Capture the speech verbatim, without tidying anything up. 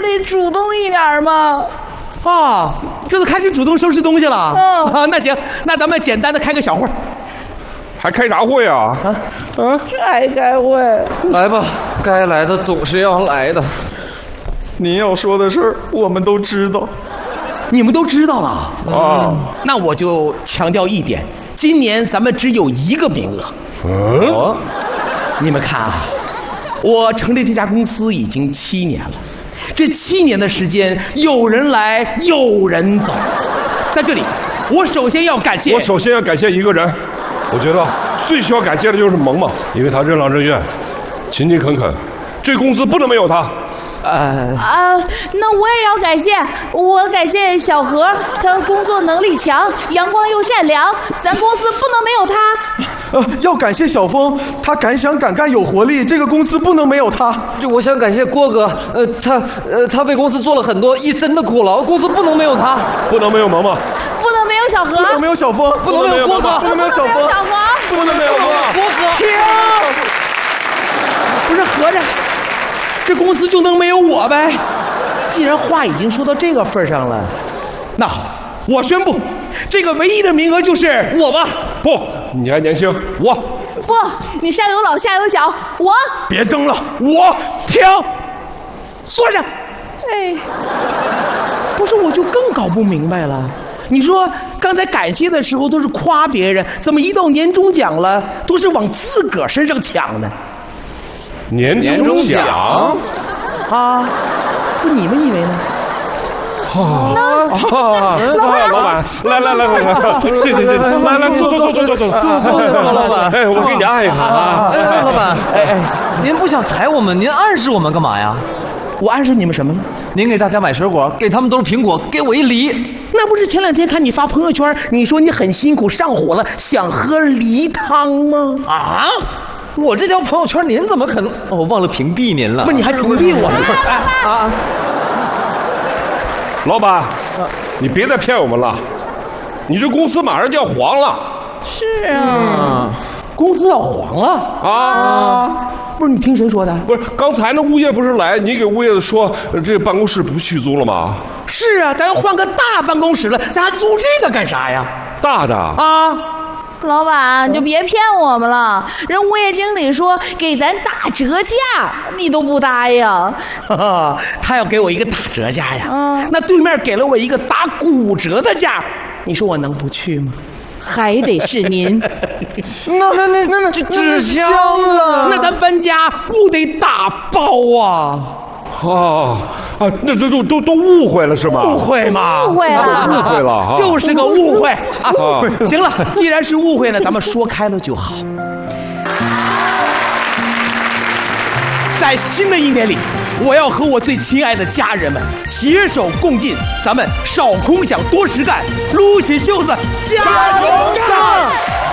得主动一点嘛。 啊，这都开始主动收拾东西了。嗯啊，那行，那咱们简单的开个小会。 还开啥会啊？啊啊！这还开会？ 来吧，该来的总是要来的。 您要说的事儿，我们都知道。 你们都知道了啊、 嗯？ 那我就强调一点，今年咱们只有一个名额。 嗯、哦， 你们看啊，我成立这家公司已经七年了，这七年的时间，有人来，有人走。在这里，我首先要感谢， 我首先要感谢一个人，我觉得最需要感谢的就是萌萌，因为他任劳任怨，勤勤恳恳，这公司不能没有他。 呃啊，那我也要感谢，我感谢小何，他工作能力强，阳光又善良，咱公司不能没有他。 呃，要感谢小峰，他敢想敢干有活力，这个公司不能没有他。 我想感谢郭哥，呃，他呃他为公司做了很多一身的苦劳，公司不能没有他， 不能没有萌萌， 不能没有小何， 不能没有小峰， 不能没有郭哥， 不能没有小峰， 不能没有郭哥。 停！不是合着。这公司就能没有我呗？既然话已经说到这个份上了，那好，我宣布，这个唯一的名额就是我吧。 不，你还年轻，我不，你上有老下有小，我别争了，我停，坐下。 哎， 不是，我就更搞不明白了。你说刚才感谢的时候都是夸别人，怎么一到年终奖了，都是往自个儿身上抢呢？ 年终奖啊，不你们以为呢？ 啊啊！老板，老板，来来来来来，谢谢谢谢，来来坐坐坐坐坐坐坐坐，老板，哎，我给你按一下啊！ 哎，老板，哎哎，您不想踩我们，您暗示我们干嘛呀？ 我暗示你们什么呢？ 您给大家买水果，给他们都是苹果，给我一梨。 那不是前两天看你发朋友圈，你说你很辛苦上火了，想喝梨汤吗？ 啊！我这条朋友圈您怎么可能？哦，我忘了屏蔽您了。 不，你还屏蔽我了？啊！ 老板，你别再骗我们了，你这公司马上就要黄了。 是啊， 嗯、公司要黄了啊！不是你听谁说的？ 不是，刚才那物业不是来，你给物业说这办公室不续租了吗？ 是啊，咱要换个大办公室了，咱还租这个干啥呀？ 大的啊！ 老板，你就别骗我们了。人物业经理说给咱打折价，你都不答应。 哈哈，他要给我一个打折价呀。嗯，那对面给了我一个打骨折的价，你说我能不去吗？ 还得是您。 那那那那那纸箱了， 那咱搬家不得打包啊？ 啊啊！那这都都都误会了是吗？ 误会嘛？ 误会了， 误会了啊！ 就是个误会啊！行了，既然是误会呢，咱们说开了就好。在新的一年里，我要和我最亲爱的家人们携手共进，咱们少空想多实干，撸起袖子加油干！